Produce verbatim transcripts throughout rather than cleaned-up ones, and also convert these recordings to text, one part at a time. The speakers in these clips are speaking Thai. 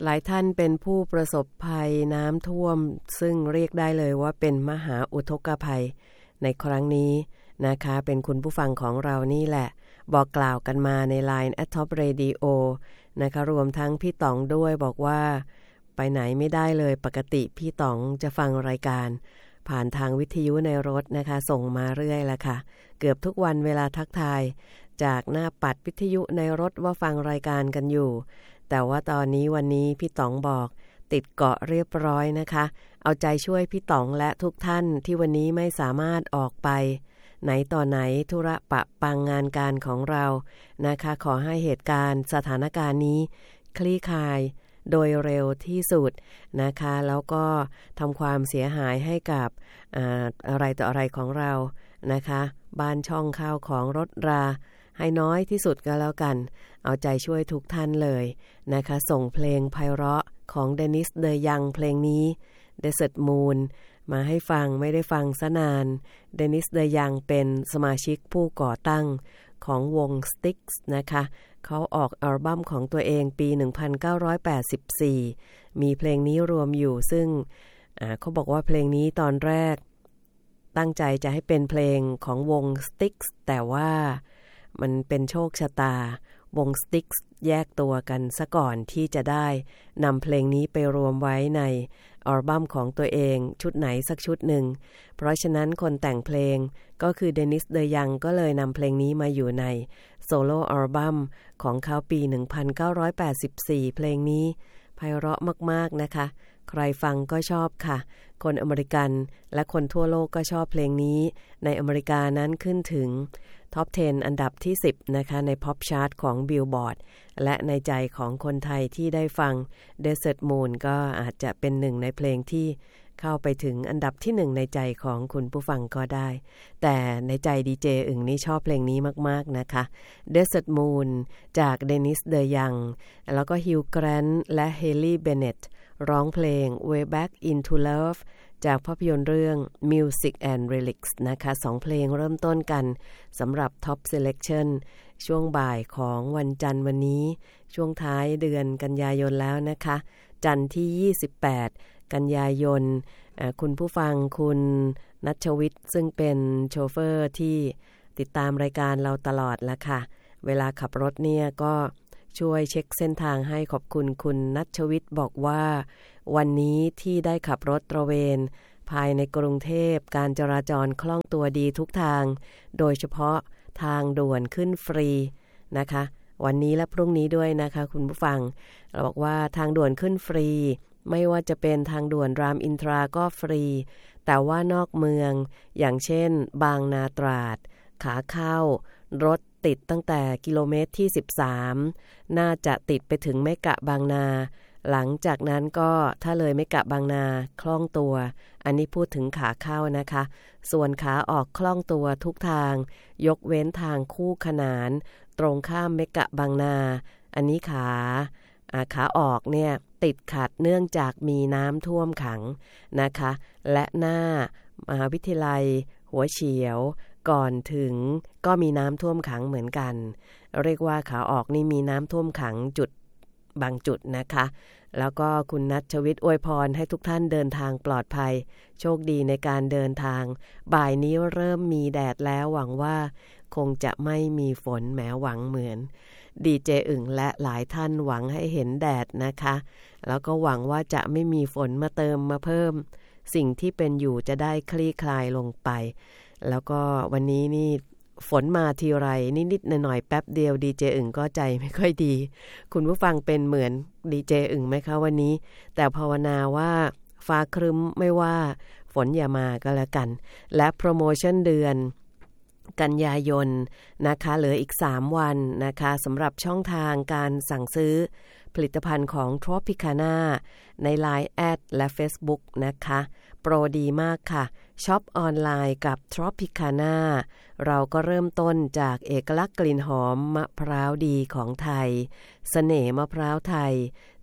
หลายท่านเป็นผู้ประสบภัยน้ำท่วมซึ่งเรียกได้เลยว่าเป็นมหาอุทกภัยในครั้งนี้นะคะเป็นคุณผู้ฟังของเรานี่แหละบอกกล่าวกันมาใน ไลน์ แอท ท็อป เรดิโอ นะคะรวมทั้งพี่ต๋องด้วยบอกว่าไปไหนไม่ได้เลยปกติพี่ต๋องจะฟังรายการผ่านทางวิทยุในรถนะคะส่งมาเรื่อยละค่ะเกือบทุกวันเวลาทักทายจากหน้าปัดวิทยุในรถว่าฟังรายการกันอยู่แต่ว่าตอนนี้วันนี้พี่ต๋องบอกติดเกาะเรียบร้อยนะคะเอาใจช่วยพี่ต๋องและทุกท่านที่วันนี้ไม่สามารถออกไปไหนต่อไหนธุระปะปังงานการของเรานะคะขอให้เหตุการณ์สถานการณ์นี้คลี่คลายโดยเร็วที่สุดนะคะแล้วก็ทำความเสียหายให้กับอะอะไรต่ออะไรของเรานะคะบ้านช่องข้าวของรถราให้น้อยที่สุดก็แล้วกันเอาใจช่วยทุกท่านเลยนะคะส่งเพลงไพเราะของเดนิสเดอยังเพลงนี้ Desert Moon มาให้ฟังไม่ได้ฟังซะนานเดนิสเดอยังเป็นสมาชิกผู้ก่อตั้งของวง Styx นะคะเขาออกอัลบั้มของตัวเองปีหนึ่งพันเก้าร้อยแปดสิบสี่มีเพลงนี้รวมอยู่ซึ่งเขาบอกว่าเพลงนี้ตอนแรกตั้งใจจะให้เป็นเพลงของวง Styx แต่ว่ามันเป็นโชคชะตาวง Styx แยกตัวกันซะก่อนที่จะได้นำเพลงนี้ไปรวมไว้ในอัลบั้มของตัวเองชุดไหนสักชุดหนึ่งเพราะฉะนั้นคนแต่งเพลงก็คือเดนิสเดอยังก็เลยนำเพลงนี้มาอยู่ในโซโล่อัลบั้มของเขาปีหนึ่งพันเก้าร้อยแปดสิบสี่เพลงนี้ไพเราะมากๆนะคะใครฟังก็ชอบค่ะคนอเมริกันและคนทั่วโลกก็ชอบเพลงนี้ในอเมริกานั้นขึ้นถึงท็อป สิบ อันดับที่สิบนะคะใน Pop Chart ของ Billboard และในใจของคนไทยที่ได้ฟัง Desert Moon ก็อาจจะเป็นหนึ่งในเพลงที่เข้าไปถึงอันดับที่หนึ่งในใจของคุณผู้ฟังก็ได้แต่ในใจดีเจอึ่งนี่ชอบเพลงนี้มากๆนะคะ Desert Moon จาก Dennis DeYoung แล้วก็ Hugh Grant และ Haley Bennett ร้องเพลง Way Back Into Love จากภาพยนตร์เรื่อง Music and Lyrics นะคะสองเพลงเริ่มต้นกันสำหรับ Top Selection ช่วงบ่ายของวันจันทร์วันนี้ช่วงท้ายเดือนกันยายนแล้วนะคะจันทร์ที่ยี่สิบแปดกันยายนคุณผู้ฟังคุณณัฐวิทย์ซึ่งเป็นโชเฟอร์ที่ติดตามรายการเราตลอดละค่ะเวลาขับรถเนี่ยก็ช่วยเช็คเส้นทางให้ขอบคุณคุณณัฐวิทย์บอกว่าวันนี้ที่ได้ขับรถตระเวนภายในกรุงเทพการจราจรคล่องตัวดีทุกทางโดยเฉพาะทางด่วนขึ้นฟรีนะคะวันนี้และพรุ่งนี้ด้วยนะคะคุณผู้ฟังเราบอกว่าทางด่วนขึ้นฟรีไม่ว่าจะเป็นทางด่วนรามอินทราก็ฟรีแต่ว่านอกเมืองอย่างเช่นบางนาตราดขาเข้ารถติดตั้งแต่กิโลเมตรที่สิบสามน่าจะติดไปถึงเมกะบางนาหลังจากนั้นก็ถ้าเลยเมกะบางนาคล่องตัวอันนี้พูดถึงขาเข้านะคะส่วนขาออกคล่องตัวทุกทางยกเว้นทางคู่ขนานตรงข้ามเมกะบางนาอันนี้ขาขาออกเนี่ยติดขัดเนื่องจากมีน้ำท่วมขังนะคะและหน้ามหาวิทยาลัยหัวเฉียวก่อนถึงก็มีน้ำท่วมขังเหมือนกันเรียกว่าขาออกนี่มีน้ำท่วมขังจุดบางจุดนะคะแล้วก็คุณณัฐวิทย์อวยพรให้ทุกท่านเดินทางปลอดภัยโชคดีในการเดินทางบ่ายนี้เริ่มมีแดดแล้วหวังว่าคงจะไม่มีฝนแม้หวังเหมือนดีเจอึ่งและหลายท่านหวังให้เห็นแดดนะคะแล้วก็หวังว่าจะไม่มีฝนมาเติมมาเพิ่มสิ่งที่เป็นอยู่จะได้คลี่คลายลงไปแล้วก็วันนี้นี่ฝนมาทีไรนิดๆหน่อยๆแป๊บเดียวดีเจอึ่งก็ใจไม่ค่อยดีคุณผู้ฟังเป็นเหมือนดีเจอึ่งไหมคะวันนี้แต่ภาวนาว่าฟ้าครึ้มไม่ว่าฝนอย่ามาก็แล้วกันและโปรโมชั่นเดือนกันยายนนะคะเหลืออีกสามวันนะคะสำหรับช่องทางการสั่งซื้อผลิตภัณฑ์ของ Tropicana ใน ไลน์ แอด และ Facebook นะคะโปรดีมากค่ะช็อปออนไลน์กับ Tropicana เราก็เริ่มต้นจากเอกลักษณ์กลิ่นหอมมะพร้าวดีของไทยเสน่ห์มะพร้าวไทย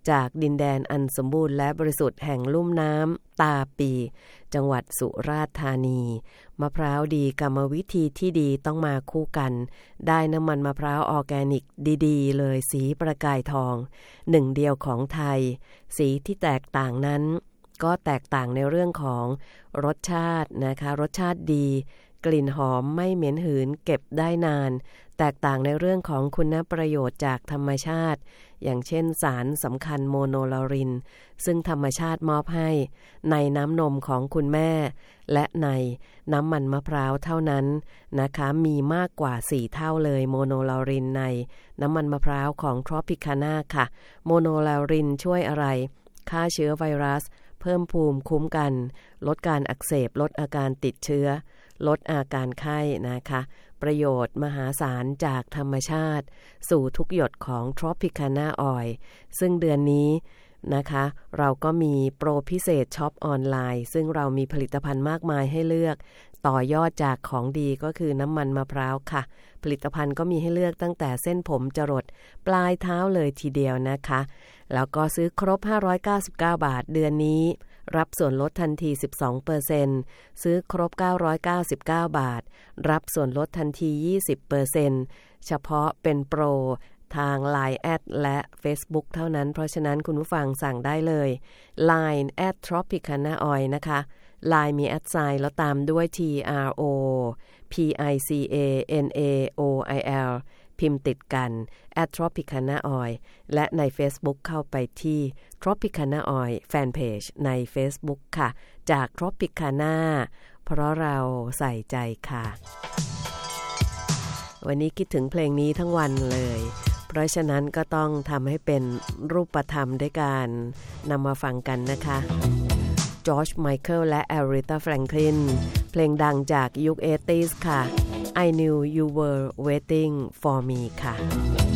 จากดินแดนอันสมบูรณ์และบริสุทธิ์แห่งลุ่มน้ำตาปีจังหวัดสุราษฎร์ธานีมะพร้าวดีกรรมวิธีที่ดีต้องมาคู่กันได้น้ำมันมะพร้าวออร์แกนิกดีๆเลยสีประกายทองหนึ่งเดียวของไทยสีที่แตกต่างนั้นก็แตกต่างในเรื่องของรสชาตินะคะรสชาติดีกลิ่นหอมไม่เหม็นหืนเก็บได้นานแตกต่างในเรื่องของคุณประโยชน์จากธรรมชาติอย่างเช่นสารสำคัญโมโนลารินซึ่งธรรมชาติมอบให้ในน้ำนมของคุณแม่และในน้ำมันมะพร้าวเท่านั้นนะคะมีมากกว่าสี่เท่าเลยโมโนลารินในน้ำมันมะพร้าวของ Tropicana ค่ะโมโนลารินช่วยอะไรฆ่าเชื้อไวรัสเพิ่มภูมิคุ้มกันลดการอักเสบลดอาการติดเชื้อลดอาการไข้นะคะประโยชน์มหาศาลจากธรรมชาติสู่ทุกหยดของ Tropicana Oil ซึ่งเดือนนี้นะคะเราก็มีโปรพิเศษช็อปออนไลน์ซึ่งเรามีผลิตภัณฑ์มากมายให้เลือกต่อยอดจากของดีก็คือน้ำมันมะพร้าวค่ะผลิตภัณฑ์ก็มีให้เลือกตั้งแต่เส้นผมจรดปลายเท้าเลยทีเดียวนะคะแล้วก็ซื้อครบห้าร้อยเก้าสิบเก้าบาทเดือนนี้รับส่วนลดทันที สิบสองเปอร์เซ็นต์ ซื้อครบเก้าร้อยเก้าสิบเก้าบาทรับส่วนลดทันที ยี่สิบเปอร์เซ็นต์ เฉพาะเป็นโปรทาง ไลน์ แอดและ Facebook เท่านั้นเพราะฉะนั้นคุณผู้ฟังสั่งได้เลย ไลน์ แอด Tropicana Oil นะคะ ไลน์ มีแอดไซน์แล้วตามด้วย ที อาร์ โอ พี ไอ ซี เอ เอ็น เอ โอ ไอ แอล พิมพ์ติดกัน แอด Tropicana Oil และใน Facebook เข้าไปที่ Tropicana Oil Fanpage ใน Facebook ค่ะจาก Tropicana เพราะเราใส่ใจค่ะวันนี้คิดถึงเพลงนี้ทั้งวันเลยเพราะฉะนั้นก็ต้องทำให้เป็นรูปธรรมด้วยการนำมาฟังกันนะคะจอร์จไมเคิลและแอริธาแฟรงคลินเพลงดังจากยุค เอทิส ค่ะ I knew you were waiting for me ค่ะ